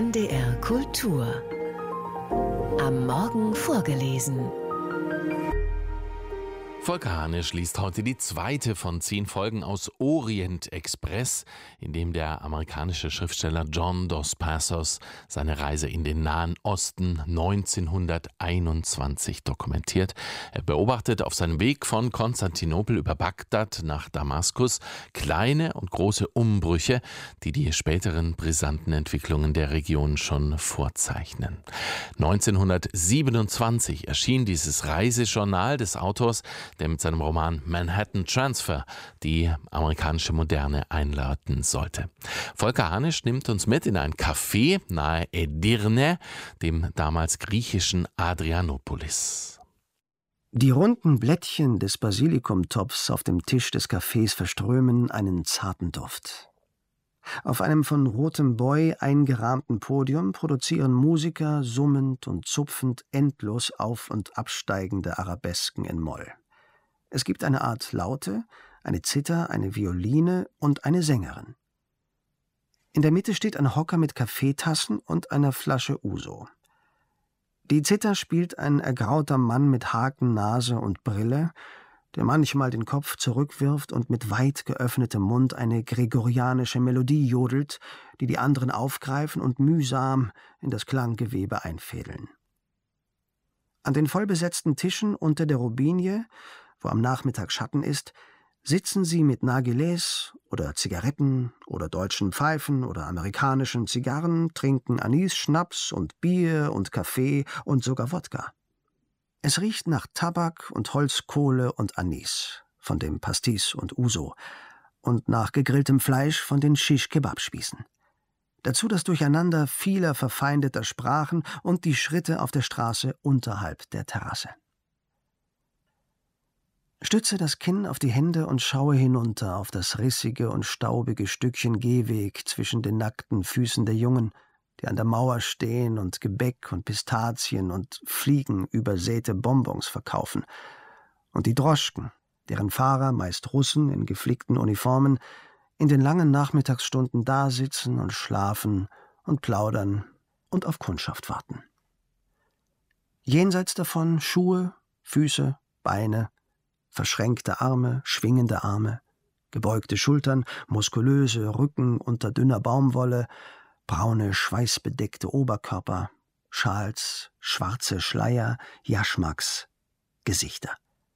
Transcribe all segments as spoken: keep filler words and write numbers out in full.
N D R Kultur. Am Morgen vorgelesen. Volker Hanisch liest heute die zweite von zehn Folgen aus Orient Express, in dem der amerikanische Schriftsteller John Dos Passos seine Reise in den Nahen Osten neunzehnhunderteinundzwanzig dokumentiert. Er beobachtet auf seinem Weg von Konstantinopel über Bagdad nach Damaskus kleine und große Umbrüche, die die späteren brisanten Entwicklungen der Region schon vorzeichnen. neunzehnhundertsiebenundzwanzig erschien dieses Reisejournal des Autors, der mit seinem Roman Manhattan Transfer die amerikanische Moderne einläuten sollte. Volker Hanisch nimmt uns mit in ein Café nahe Edirne, dem damals griechischen Adrianopolis. Die runden Blättchen des Basilikumtopfs auf dem Tisch des Cafés verströmen einen zarten Duft. Auf einem von rotem Boy eingerahmten Podium produzieren Musiker summend und zupfend endlos auf- und absteigende Arabesken in Moll. Es gibt eine Art Laute, eine Zither, eine Violine und eine Sängerin. In der Mitte steht ein Hocker mit Kaffeetassen und einer Flasche Uso. Die Zither spielt ein ergrauter Mann mit Hakennase und Brille, der manchmal den Kopf zurückwirft und mit weit geöffnetem Mund eine gregorianische Melodie jodelt, die die anderen aufgreifen und mühsam in das Klanggewebe einfädeln. An den vollbesetzten Tischen unter der Robinie, wo am Nachmittag Schatten ist, sitzen sie mit Nargilés oder Zigaretten oder deutschen Pfeifen oder amerikanischen Zigarren, trinken Anis, Schnaps und Bier und Kaffee und sogar Wodka. Es riecht nach Tabak und Holzkohle und Anis, von dem Pastis und Uso, und nach gegrilltem Fleisch von den Shish-Kebab-Spießen. Dazu das Durcheinander vieler verfeindeter Sprachen und die Schritte auf der Straße unterhalb der Terrasse. Stütze das Kinn auf die Hände und schaue hinunter auf das rissige und staubige Stückchen Gehweg zwischen den nackten Füßen der Jungen, die an der Mauer stehen und Gebäck und Pistazien und fliegenübersäte Bonbons verkaufen, und die Droschken, deren Fahrer, meist Russen in geflickten Uniformen, in den langen Nachmittagsstunden dasitzen und schlafen und plaudern und auf Kundschaft warten. Jenseits davon Schuhe, Füße, Beine, verschränkte Arme, schwingende Arme, gebeugte Schultern, muskulöse Rücken unter dünner Baumwolle, braune, schweißbedeckte Oberkörper, Schals, schwarze Schleier, Jaschmaks, Gesichter.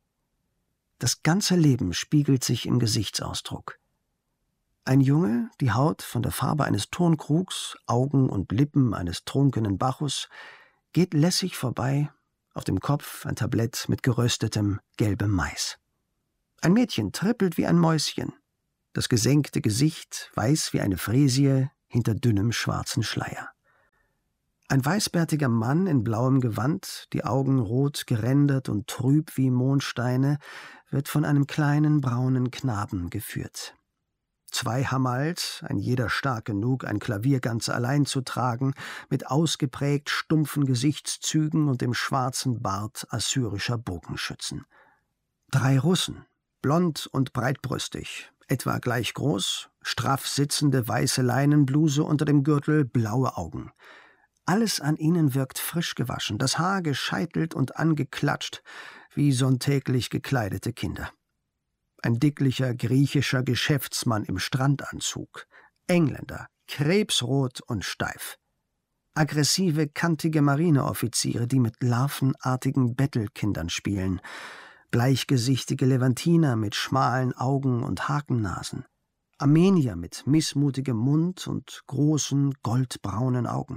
Das ganze Leben spiegelt sich im Gesichtsausdruck. Ein Junge, die Haut von der Farbe eines Tonkrugs, Augen und Lippen eines trunkenen Bacchus, geht lässig vorbei, auf dem Kopf ein Tablett mit geröstetem, gelbem Mais. Ein Mädchen trippelt wie ein Mäuschen, das gesenkte Gesicht weiß wie eine Fräsie hinter dünnem schwarzen Schleier. Ein weißbärtiger Mann in blauem Gewand, die Augen rot gerändert und trüb wie Mondsteine, wird von einem kleinen braunen Knaben geführt. Zwei Hamals, ein jeder stark genug, ein Klavier ganz allein zu tragen, mit ausgeprägt stumpfen Gesichtszügen und dem schwarzen Bart assyrischer Bogenschützen. Drei Russen, blond und breitbrüstig, etwa gleich groß, straff sitzende weiße Leinenbluse unter dem Gürtel, blaue Augen. Alles an ihnen wirkt frisch gewaschen, das Haar gescheitelt und angeklatscht, wie sonntäglich gekleidete Kinder. Ein dicklicher griechischer Geschäftsmann im Strandanzug. Engländer, krebsrot und steif. Aggressive, kantige Marineoffiziere, die mit larvenartigen Bettelkindern spielen. Bleichgesichtige Levantiner mit schmalen Augen und Hakennasen. Armenier mit missmutigem Mund und großen, goldbraunen Augen.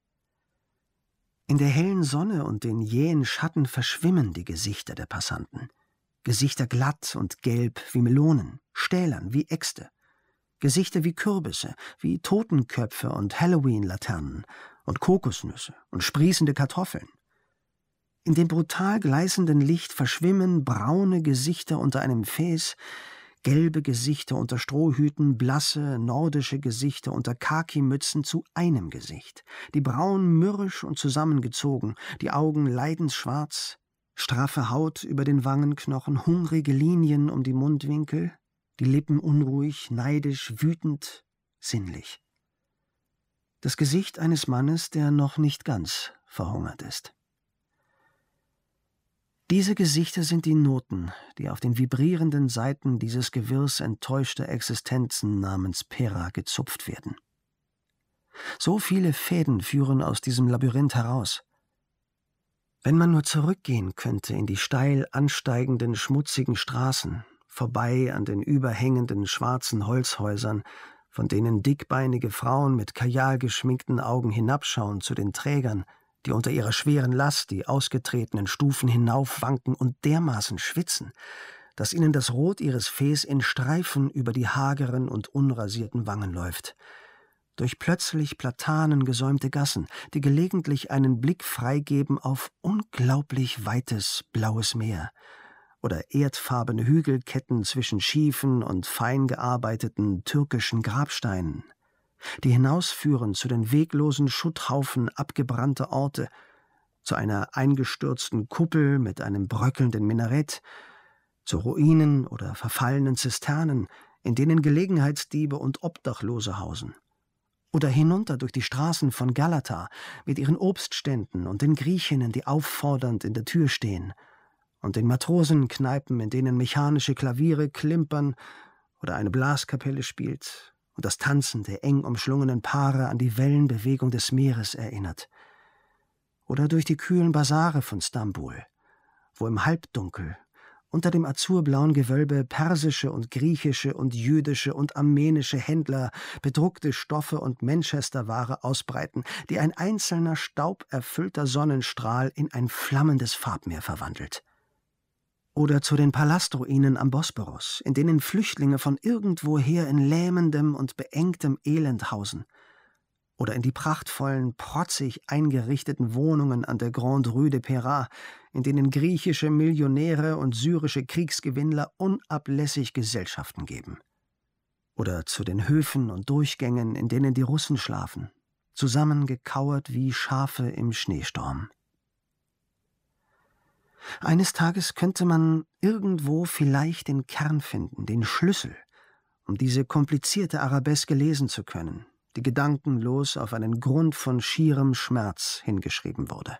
In der hellen Sonne und den jähen Schatten verschwimmen die Gesichter der Passanten. Gesichter glatt und gelb wie Melonen, stählern wie Äxte. Gesichter wie Kürbisse, wie Totenköpfe und Halloween-Laternen und Kokosnüsse und sprießende Kartoffeln. In dem brutal gleißenden Licht verschwimmen braune Gesichter unter einem Fes, gelbe Gesichter unter Strohhüten, blasse, nordische Gesichter unter Khaki-Mützen zu einem Gesicht. Die Brauen mürrisch und zusammengezogen, die Augen leidensschwarz, straffe Haut über den Wangenknochen, hungrige Linien um die Mundwinkel, die Lippen unruhig, neidisch, wütend, sinnlich. Das Gesicht eines Mannes, der noch nicht ganz verhungert ist. Diese Gesichter sind die Noten, die auf den vibrierenden Saiten dieses Gewirrs enttäuschter Existenzen namens Pera gezupft werden. So viele Fäden führen aus diesem Labyrinth heraus. Wenn man nur zurückgehen könnte in die steil ansteigenden, schmutzigen Straßen, vorbei an den überhängenden schwarzen Holzhäusern, von denen dickbeinige Frauen mit kajal geschminkten Augen hinabschauen zu den Trägern, die unter ihrer schweren Last die ausgetretenen Stufen hinaufwanken und dermaßen schwitzen, dass ihnen das Rot ihres Fes in Streifen über die hageren und unrasierten Wangen läuft. Durch plötzlich platanengesäumte Gassen, die gelegentlich einen Blick freigeben auf unglaublich weites blaues Meer, oder erdfarbene Hügelketten zwischen schiefen und fein gearbeiteten türkischen Grabsteinen, die hinausführen zu den weglosen Schutthaufen abgebrannter Orte, zu einer eingestürzten Kuppel mit einem bröckelnden Minarett, zu Ruinen oder verfallenen Zisternen, in denen Gelegenheitsdiebe und Obdachlose hausen, oder hinunter durch die Straßen von Galata mit ihren Obstständen und den Griechinnen, die auffordernd in der Tür stehen, und den Matrosenkneipen, in denen mechanische Klaviere klimpern oder eine Blaskapelle spielt und das Tanzen der eng umschlungenen Paare an die Wellenbewegung des Meeres erinnert. Oder durch die kühlen Basare von Stambul, wo im Halbdunkel unter dem azurblauen Gewölbe persische und griechische und jüdische und armenische Händler bedruckte Stoffe und Manchesterware ausbreiten, die ein einzelner stauberfüllter Sonnenstrahl in ein flammendes Farbmeer verwandelt. Oder zu den Palastruinen am Bosporus, in denen Flüchtlinge von irgendwoher in lähmendem und beengtem Elend hausen. Oder in die prachtvollen, protzig eingerichteten Wohnungen an der Grande Rue de Pera, in denen griechische Millionäre und syrische Kriegsgewinnler unablässig Gesellschaften geben. Oder zu den Höfen und Durchgängen, in denen die Russen schlafen, zusammengekauert wie Schafe im Schneesturm. Eines Tages könnte man irgendwo vielleicht den Kern finden, den Schlüssel, um diese komplizierte Arabeske lesen zu können, die gedankenlos auf einen Grund von schierem Schmerz hingeschrieben wurde.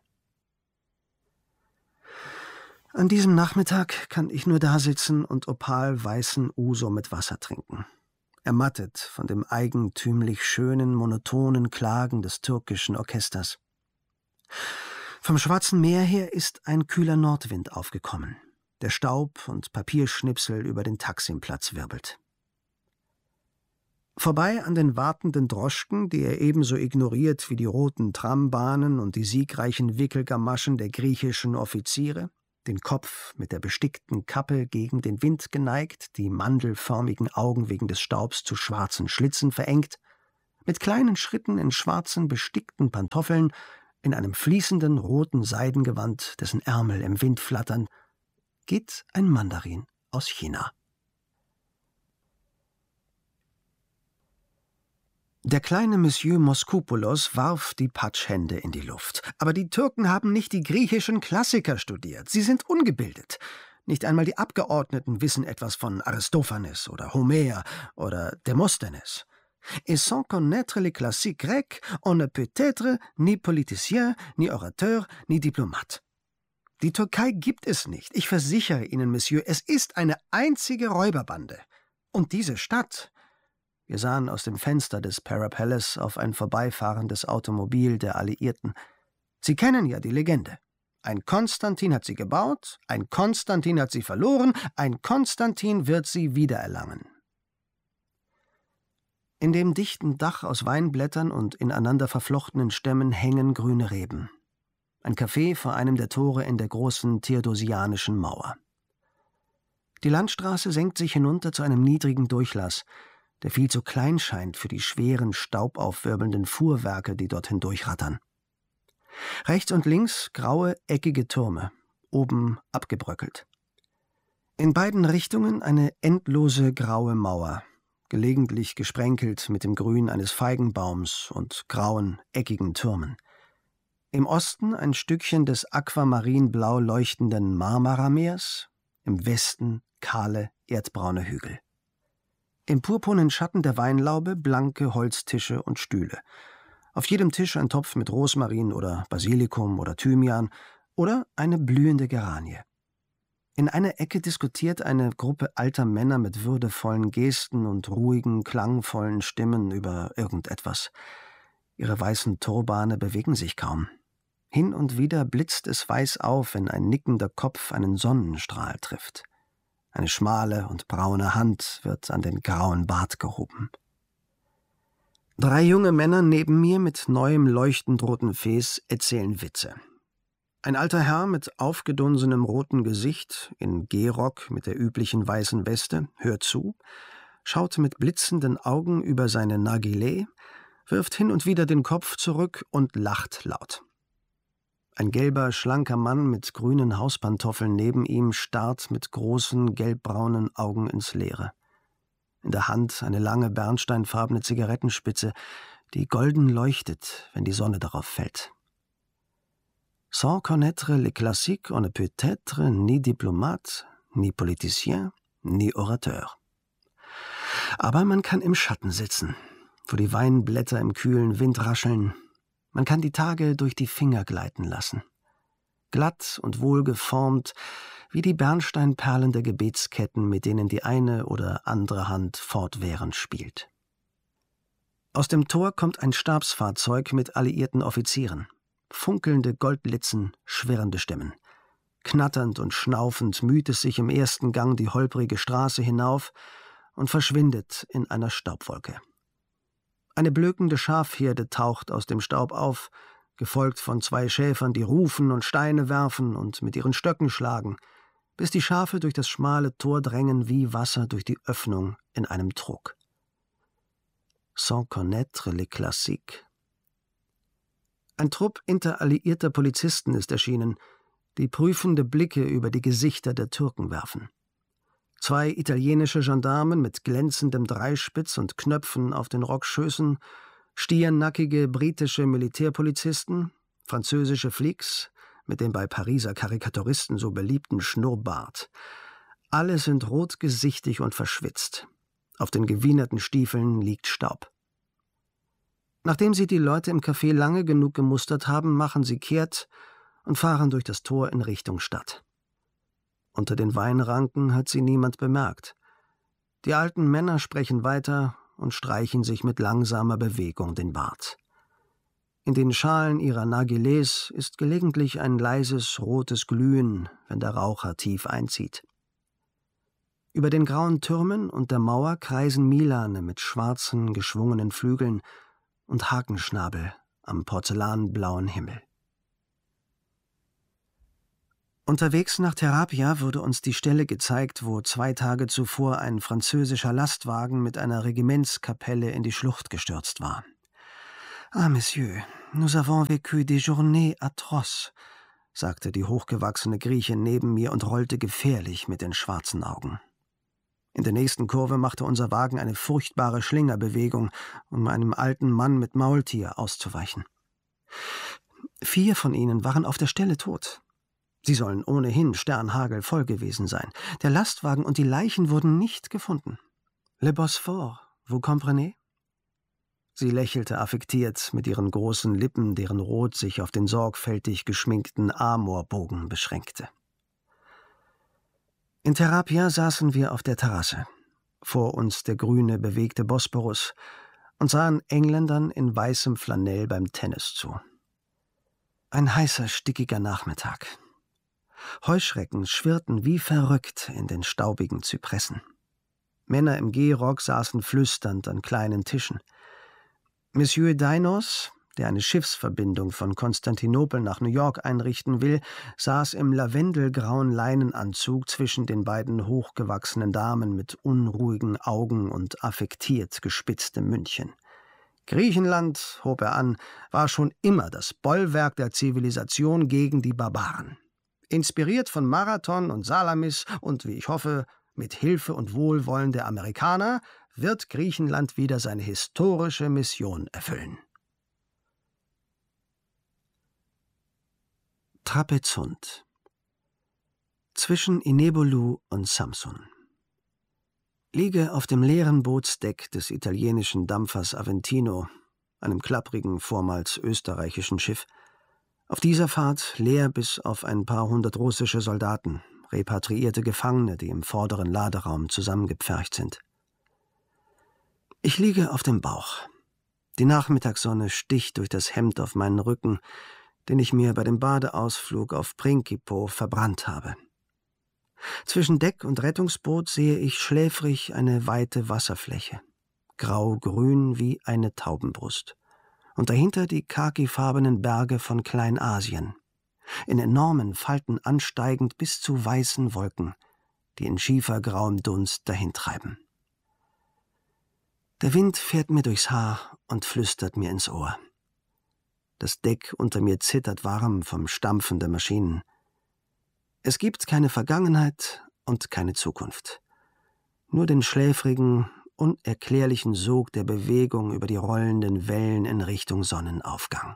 An diesem Nachmittag kann ich nur dasitzen und opalweißen Uso mit Wasser trinken, ermattet von dem eigentümlich schönen, monotonen Klagen des türkischen Orchesters. Vom Schwarzen Meer her ist ein kühler Nordwind aufgekommen, der Staub und Papierschnipsel über den Taksimplatz wirbelt. Vorbei an den wartenden Droschken, die er ebenso ignoriert wie die roten Trambahnen und die siegreichen Wickelgamaschen der griechischen Offiziere, den Kopf mit der bestickten Kappe gegen den Wind geneigt, die mandelförmigen Augen wegen des Staubs zu schwarzen Schlitzen verengt, mit kleinen Schritten in schwarzen, bestickten Pantoffeln, in einem fließenden roten Seidengewand, dessen Ärmel im Wind flattern, geht ein Mandarin aus China. Der kleine Monsieur Moskopoulos warf die Patschhände in die Luft. Aber die Türken haben nicht die griechischen Klassiker studiert. Sie sind ungebildet. Nicht einmal die Abgeordneten wissen etwas von Aristophanes oder Homer oder Demosthenes. Et sans connaître les classiques grecs, on ne peut être ni politicien, ni orateur, ni diplomate. Die Türkei gibt es nicht. Ich versichere Ihnen, Monsieur, es ist eine einzige Räuberbande. Und diese Stadt... Wir sahen aus dem Fenster des Pera Palace auf ein vorbeifahrendes Automobil der Alliierten. Sie kennen ja die Legende. Ein Konstantin hat sie gebaut, ein Konstantin hat sie verloren, ein Konstantin wird sie wiedererlangen. In dem dichten Dach aus Weinblättern und ineinander verflochtenen Stämmen hängen grüne Reben. Ein Café vor einem der Tore in der großen theodosianischen Mauer. Die Landstraße senkt sich hinunter zu einem niedrigen Durchlass, der viel zu klein scheint für die schweren, staubaufwirbelnden Fuhrwerke, die dort hindurchrattern. Rechts und links graue, eckige Türme, oben abgebröckelt. In beiden Richtungen eine endlose graue Mauer, gelegentlich gesprenkelt mit dem Grün eines Feigenbaums und grauen, eckigen Türmen. Im Osten ein Stückchen des aquamarinblau leuchtenden Marmarameers, im Westen kahle, erdbraune Hügel. Im purpurnen Schatten der Weinlaube blanke Holztische und Stühle. Auf jedem Tisch ein Topf mit Rosmarin oder Basilikum oder Thymian oder eine blühende Geranie. In einer Ecke diskutiert eine Gruppe alter Männer mit würdevollen Gesten und ruhigen, klangvollen Stimmen über irgendetwas. Ihre weißen Turbane bewegen sich kaum. Hin und wieder blitzt es weiß auf, wenn ein nickender Kopf einen Sonnenstrahl trifft. Eine schmale und braune Hand wird an den grauen Bart gehoben. Drei junge Männer neben mir mit neuem leuchtend roten Fes erzählen Witze. Ein alter Herr mit aufgedunsenem roten Gesicht, in Gehrock mit der üblichen weißen Weste, hört zu, schaut mit blitzenden Augen über seine Nargileh, wirft hin und wieder den Kopf zurück und lacht laut. Ein gelber, schlanker Mann mit grünen Hauspantoffeln neben ihm starrt mit großen, gelbbraunen Augen ins Leere. In der Hand eine lange, bernsteinfarbene Zigarettenspitze, die golden leuchtet, wenn die Sonne darauf fällt. Sans connaître les classiques, on ne peut être ni diplomate, ni politicien, ni orateur. Aber man kann im Schatten sitzen, wo die Weinblätter im kühlen Wind rascheln. Man kann die Tage durch die Finger gleiten lassen. Glatt und wohlgeformt, wie die Bernsteinperlen der Gebetsketten, mit denen die eine oder andere Hand fortwährend spielt. Aus dem Tor kommt ein Stabsfahrzeug mit alliierten Offizieren. Funkelnde Goldlitzen, schwirrende Stimmen. Knatternd und schnaufend müht es sich im ersten Gang die holprige Straße hinauf und verschwindet in einer Staubwolke. Eine blökende Schafherde taucht aus dem Staub auf, gefolgt von zwei Schäfern, die rufen und Steine werfen und mit ihren Stöcken schlagen, bis die Schafe durch das schmale Tor drängen wie Wasser durch die Öffnung in einem Trog. Sans connaître les classiques. Ein Trupp interalliierter Polizisten ist erschienen, die prüfende Blicke über die Gesichter der Türken werfen. Zwei italienische Gendarmen mit glänzendem Dreispitz und Knöpfen auf den Rockschößen, stiernackige britische Militärpolizisten, französische Flics mit dem bei Pariser Karikaturisten so beliebten Schnurrbart. Alle sind rotgesichtig und verschwitzt. Auf den gewienerten Stiefeln liegt Staub. Nachdem sie die Leute im Café lange genug gemustert haben, machen sie kehrt und fahren durch das Tor in Richtung Stadt. Unter den Weinranken hat sie niemand bemerkt. Die alten Männer sprechen weiter und streichen sich mit langsamer Bewegung den Bart. In den Schalen ihrer Nargilés ist gelegentlich ein leises rotes Glühen, wenn der Raucher tief einzieht. Über den grauen Türmen und der Mauer kreisen Milane mit schwarzen, geschwungenen Flügeln und Hakenschnabel am porzellanblauen Himmel. Unterwegs nach Terapia wurde uns die Stelle gezeigt, wo zwei Tage zuvor ein französischer Lastwagen mit einer Regimentskapelle in die Schlucht gestürzt war. »Ah, Monsieur, nous avons vécu des journées atroces«, sagte die hochgewachsene Griechin neben mir und rollte gefährlich mit den schwarzen Augen. In der nächsten Kurve machte unser Wagen eine furchtbare Schlingerbewegung, um einem alten Mann mit Maultier auszuweichen. Vier von ihnen waren auf der Stelle tot. Sie sollen ohnehin sternhagelvoll gewesen sein. Der Lastwagen und die Leichen wurden nicht gefunden. Le Bosphore, vous comprenez? Sie lächelte affektiert mit ihren großen Lippen, deren Rot sich auf den sorgfältig geschminkten Amorbogen beschränkte. In Terapia saßen wir auf der Terrasse, vor uns der grüne, bewegte Bosporus, und sahen Engländern in weißem Flanell beim Tennis zu. Ein heißer, stickiger Nachmittag. Heuschrecken schwirrten wie verrückt in den staubigen Zypressen. Männer im Gehrock saßen flüsternd an kleinen Tischen. Monsieur Dainos, der eine Schiffsverbindung von Konstantinopel nach New York einrichten will, saß im lavendelgrauen Leinenanzug zwischen den beiden hochgewachsenen Damen mit unruhigen Augen und affektiert gespitztem Mündchen. Griechenland, hob er an, war schon immer das Bollwerk der Zivilisation gegen die Barbaren. Inspiriert von Marathon und Salamis und, wie ich hoffe, mit Hilfe und Wohlwollen der Amerikaner, wird Griechenland wieder seine historische Mission erfüllen. Trapezunt. Zwischen Inebolu und Samsun. Liege auf dem leeren Bootsdeck des italienischen Dampfers Aventino, einem klapprigen, vormals österreichischen Schiff. Auf dieser Fahrt, leer bis auf ein paar hundert russische Soldaten, repatriierte Gefangene, die im vorderen Laderaum zusammengepfercht sind. Ich liege auf dem Bauch. Die Nachmittagssonne sticht durch das Hemd auf meinen Rücken, den ich mir bei dem Badeausflug auf Prinkipo verbrannt habe. Zwischen Deck und Rettungsboot sehe ich schläfrig eine weite Wasserfläche, grau-grün wie eine Taubenbrust, und dahinter die khakifarbenen Berge von Kleinasien, in enormen Falten ansteigend bis zu weißen Wolken, die in schiefergrauem Dunst dahintreiben. Der Wind fährt mir durchs Haar und flüstert mir ins Ohr. Das Deck unter mir zittert warm vom Stampfen der Maschinen. Es gibt keine Vergangenheit und keine Zukunft. Nur den schläfrigen, unerklärlichen Sog der Bewegung über die rollenden Wellen in Richtung Sonnenaufgang.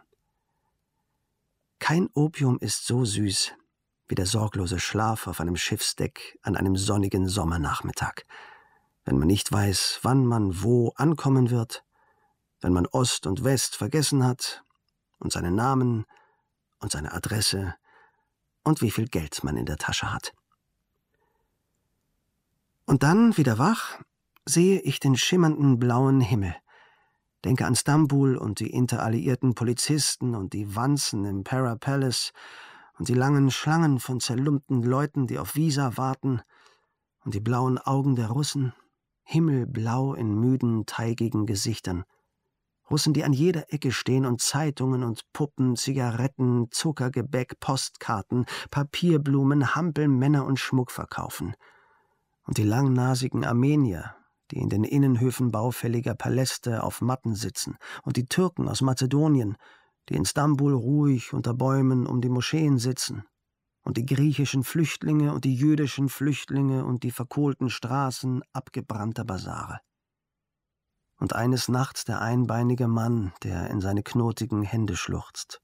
Kein Opium ist so süß wie der sorglose Schlaf auf einem Schiffsdeck an einem sonnigen Sommernachmittag, wenn man nicht weiß, wann man wo ankommen wird, wenn man Ost und West vergessen hat und seinen Namen und seine Adresse und wie viel Geld man in der Tasche hat. Und dann, wieder wach, sehe ich den schimmernden blauen Himmel, denke an Stambul und die interalliierten Polizisten und die Wanzen im Para Palace und die langen Schlangen von zerlumpten Leuten, die auf Visa warten, und die blauen Augen der Russen, himmelblau in müden, teigigen Gesichtern. Russen, die an jeder Ecke stehen und Zeitungen und Puppen, Zigaretten, Zuckergebäck, Postkarten, Papierblumen, Hampelmänner und Schmuck verkaufen. Und die langnasigen Armenier, die in den Innenhöfen baufälliger Paläste auf Matten sitzen, und die Türken aus Mazedonien, die in Stambul ruhig unter Bäumen um die Moscheen sitzen, und die griechischen Flüchtlinge und die jüdischen Flüchtlinge und die verkohlten Straßen abgebrannter Basare. Und eines Nachts der einbeinige Mann, der in seine knotigen Hände schluchzt.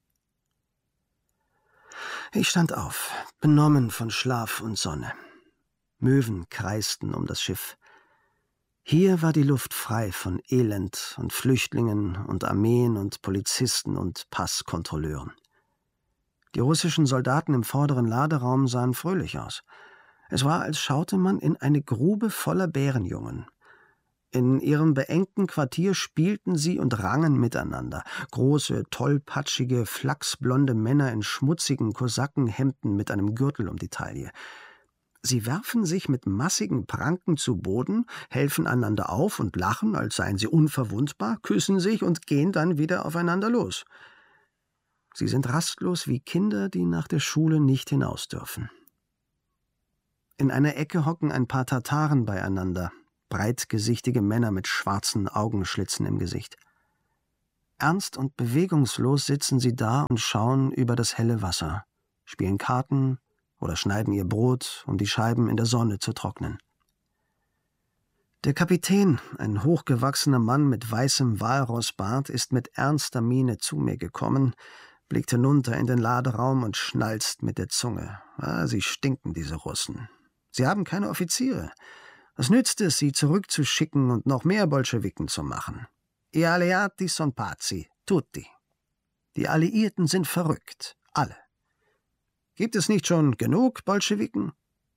Ich stand auf, benommen von Schlaf und Sonne. Möwen kreisten um das Schiff. Hier war die Luft frei von Elend und Flüchtlingen und Armeen und Polizisten und Passkontrolleuren. Die russischen Soldaten im vorderen Laderaum sahen fröhlich aus. Es war, als schaute man in eine Grube voller Bärenjungen. In ihrem beengten Quartier spielten sie und rangen miteinander. Große, tollpatschige, flachsblonde Männer in schmutzigen Kosakenhemden mit einem Gürtel um die Taille. Sie werfen sich mit massigen Pranken zu Boden, helfen einander auf und lachen, als seien sie unverwundbar, küssen sich und gehen dann wieder aufeinander los. Sie sind rastlos wie Kinder, die nach der Schule nicht hinaus dürfen. In einer Ecke hocken ein paar Tataren beieinander, breitgesichtige Männer mit schwarzen Augenschlitzen im Gesicht. Ernst und bewegungslos sitzen sie da und schauen über das helle Wasser, spielen Karten oder schneiden ihr Brot, um die Scheiben in der Sonne zu trocknen. Der Kapitän, ein hochgewachsener Mann mit weißem Walrossbart, ist mit ernster Miene zu mir gekommen, blickt hinunter in den Laderaum und schnalzt mit der Zunge. Ah, sie stinken, diese Russen. Sie haben keine Offiziere. Was nützt es, sie zurückzuschicken und noch mehr Bolschewiken zu machen? I alleati son pazzi, tutti. Die Alliierten sind verrückt, alle. Gibt es nicht schon genug Bolschewiken?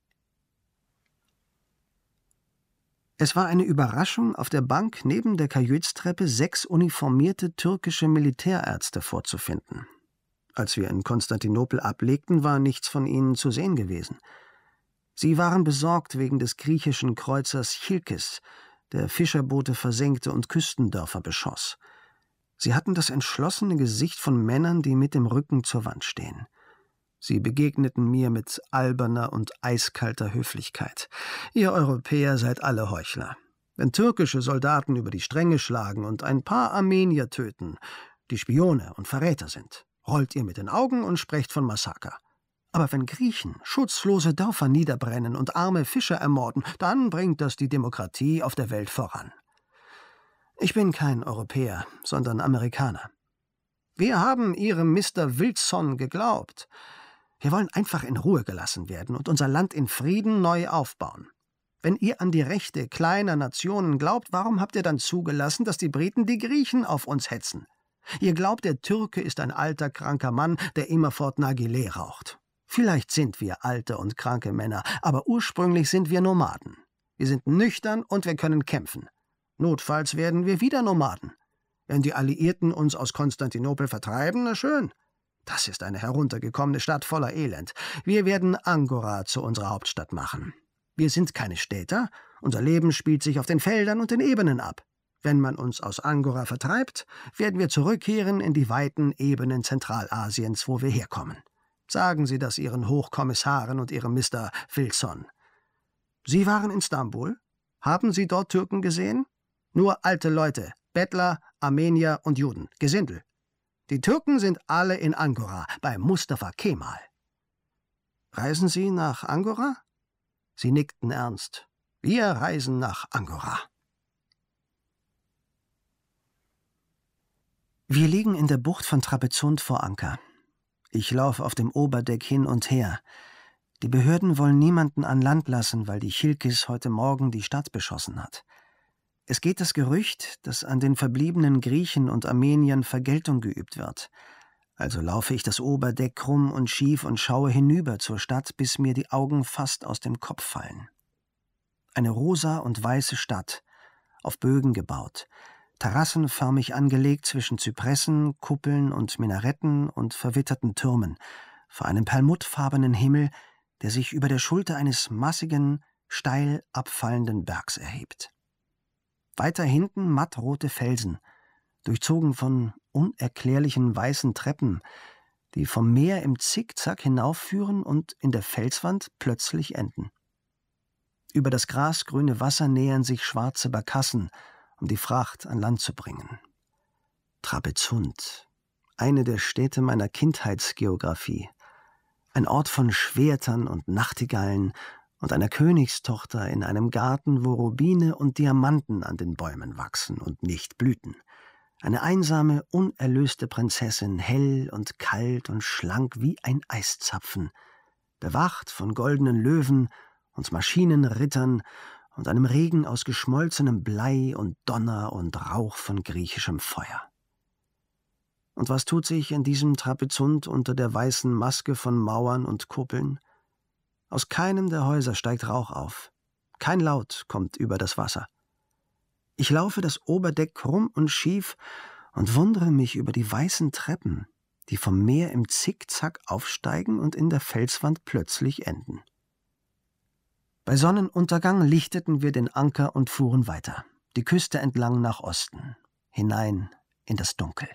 Es war eine Überraschung, auf der Bank neben der Kajütstreppe sechs uniformierte türkische Militärärzte vorzufinden. Als wir in Konstantinopel ablegten, war nichts von ihnen zu sehen gewesen. Sie waren besorgt wegen des griechischen Kreuzers Chilkis, der Fischerboote versenkte und Küstendörfer beschoss. Sie hatten das entschlossene Gesicht von Männern, die mit dem Rücken zur Wand stehen. Sie begegneten mir mit alberner und eiskalter Höflichkeit. Ihr Europäer seid alle Heuchler. Wenn türkische Soldaten über die Stränge schlagen und ein paar Armenier töten, die Spione und Verräter sind, rollt ihr mit den Augen und sprecht von Massaker. Aber wenn Griechen schutzlose Dörfer niederbrennen und arme Fischer ermorden, dann bringt das die Demokratie auf der Welt voran. Ich bin kein Europäer, sondern Amerikaner. Wir haben Ihrem Mister Wilson geglaubt. Wir wollen einfach in Ruhe gelassen werden und unser Land in Frieden neu aufbauen. Wenn ihr an die Rechte kleiner Nationen glaubt, warum habt ihr dann zugelassen, dass die Briten die Griechen auf uns hetzen? Ihr glaubt, der Türke ist ein alter, kranker Mann, der immerfort Nargileh raucht. Vielleicht sind wir alte und kranke Männer, aber ursprünglich sind wir Nomaden. Wir sind nüchtern und wir können kämpfen. Notfalls werden wir wieder Nomaden. Wenn die Alliierten uns aus Konstantinopel vertreiben, na schön. Das ist eine heruntergekommene Stadt voller Elend. Wir werden Angora zu unserer Hauptstadt machen. Wir sind keine Städter, unser Leben spielt sich auf den Feldern und den Ebenen ab. Wenn man uns aus Angora vertreibt, werden wir zurückkehren in die weiten Ebenen Zentralasiens, wo wir herkommen. Sagen Sie das Ihren Hochkommissaren und Ihrem Mister Wilson. Sie waren in Stambul? Haben Sie dort Türken gesehen? Nur alte Leute, Bettler, Armenier und Juden, Gesindel. Die Türken sind alle in Angora, bei Mustafa Kemal. Reisen Sie nach Angora? Sie nickten ernst. Wir reisen nach Angora. Wir liegen in der Bucht von Trapezunt vor Anker. Ich laufe auf dem Oberdeck hin und her. Die Behörden wollen niemanden an Land lassen, weil die Chilkis heute Morgen die Stadt beschossen hat. Es geht das Gerücht, dass an den verbliebenen Griechen und Armeniern Vergeltung geübt wird. Also laufe ich das Oberdeck krumm und schief und schaue hinüber zur Stadt, bis mir die Augen fast aus dem Kopf fallen. Eine rosa und weiße Stadt, auf Bögen gebaut, terrassenförmig angelegt zwischen Zypressen, Kuppeln und Minaretten und verwitterten Türmen, vor einem perlmuttfarbenen Himmel, der sich über der Schulter eines massigen, steil abfallenden Bergs erhebt. Weiter hinten mattrote Felsen, durchzogen von unerklärlichen weißen Treppen, die vom Meer im Zickzack hinaufführen und in der Felswand plötzlich enden. Über das grasgrüne Wasser nähern sich schwarze Barkassen, um die Fracht an Land zu bringen. Trapezunt, eine der Städte meiner Kindheitsgeografie, ein Ort von Schwertern und Nachtigallen und einer Königstochter in einem Garten, wo Rubine und Diamanten an den Bäumen wachsen und nicht blüten. Eine einsame, unerlöste Prinzessin, hell und kalt und schlank wie ein Eiszapfen, bewacht von goldenen Löwen und Maschinenrittern und einem Regen aus geschmolzenem Blei und Donner und Rauch von griechischem Feuer. Und was tut sich in diesem Trapezunt unter der weißen Maske von Mauern und Kuppeln? Aus keinem der Häuser steigt Rauch auf. Kein Laut kommt über das Wasser. Ich laufe das Oberdeck krumm und schief und wundere mich über die weißen Treppen, die vom Meer im Zickzack aufsteigen und in der Felswand plötzlich enden. Bei Sonnenuntergang lichteten wir den Anker und fuhren weiter, die Küste entlang nach Osten, hinein in das Dunkel.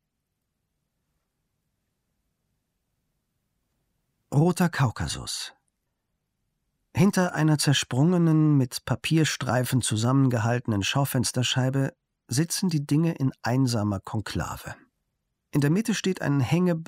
Roter Kaukasus. Hinter einer zersprungenen, mit Papierstreifen zusammengehaltenen Schaufensterscheibe sitzen die Dinge in einsamer Konklave. In der Mitte steht ein Hängebau